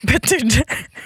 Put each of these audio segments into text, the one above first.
betydde.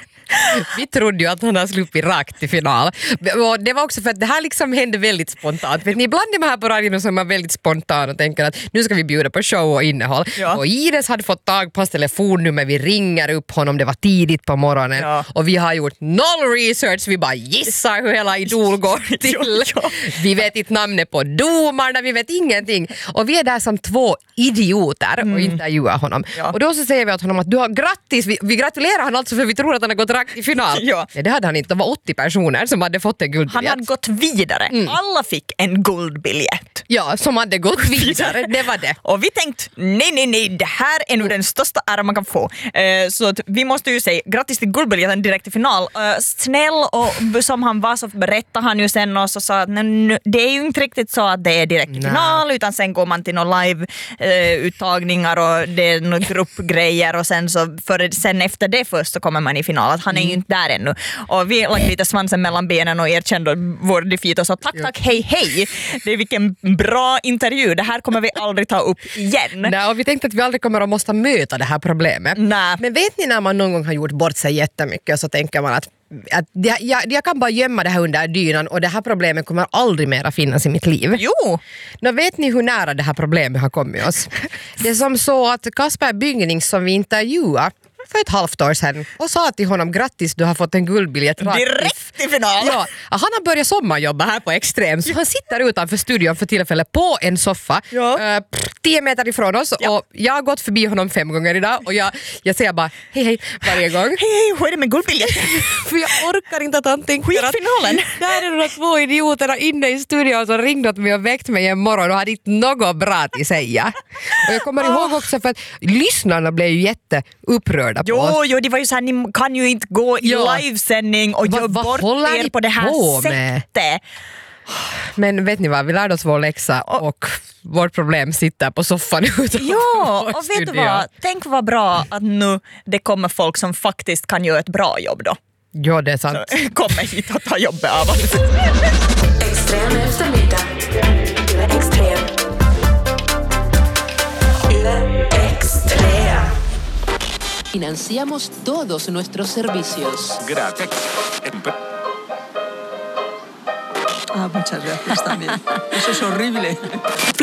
Vi trodde ju att han har sluppit rakt till final. Och det var också för att det här liksom hände väldigt spontant. Vet ni, ibland är man här på radion så är man väldigt spontan och tänker att nu ska vi bjuda på show och innehåll. Ja. Och Ines hade fått tag på hans telefonnummer, vi ringer upp honom, det var tidigt på morgonen. Ja. Och vi har gjort noll research, vi bara gissar hur hela Idol går till. Ja. Vi vet inte namnet på domarna, vi vet ingenting. Och vi är där som två idioter och intervjuar honom. Ja. Och då så säger vi åt honom att du har grattis, vi gratulerar han alltså för vi tror att han har gått rakt i final. Ja. Nej, det hade han inte. Det var 80 personer som hade fått en guldbiljett. Han hade gått vidare. Alla fick en guldbiljett. Ja, som hade gått vidare. Det var det. Och vi tänkte, nej, det här är nog den största ära man kan få. Så att vi måste ju säga grattis till guldbiljetten direkt till final. Snäll och som han var så berättade han ju sen och så sa att det är ju inte riktigt så att det är direkt till final utan sen går man till några live-uttagningar och det är några gruppgrejer och sen efter det först så kommer man i final. Att han är ju inte där ännu. Och vi lagt lite svansen mellan benen och erkände vår defeat och sa tack, hej. Det är vilken bra intervju. Det här kommer vi aldrig ta upp igen. Nej, och vi tänkte att vi aldrig kommer att måste möta det här problemet. Nej. Men vet ni när man någon gång har gjort bort sig jättemycket så tänker man att jag kan bara gömma det här under dynan och det här problemet kommer aldrig mer att finnas i mitt liv. Jo! Nå, vet ni hur nära det här problemet har kommit oss? Det är som så att Kasper Byggning som vi intervjuade för ett halvt år sedan och sa till honom grattis, du har fått en guldbiljett direkt i final. Ja, han har börjat sommarjobba här på Extrem så han sitter utanför studion för tillfället på en soffa 10 meter ifrån oss och jag har gått förbi honom 5 gånger idag och jag säger bara hej varje gång. Hej, hur är det med guldbiljetten? För jag orkar inte att han tänker skitfinalen. Där är de 2 idioterna inne i studion som ringde åt mig och väckte mig en morgon och hade inte något bra att säga. Och jag kommer ihåg också för att lyssnarna blev ju jätteupprörda på oss. Jo, det var ju så här, ni kan ju inte gå i livesändning och göra bort er på det här sättet. Men vet ni vad, vi lärde oss vår läxa och vårt problem sitter på soffan utanför vår och vet du vad, tänk vad bra att nu det kommer folk som faktiskt kan göra ett bra jobb då. Ja, det är sant. Så, kommer hit och ta jobbet av oss. Extrem eftermiddag. Extrem. Extrem. Financiamos todos nuestros servicios. Gracias. Muchas gracias también. Eso es horrible.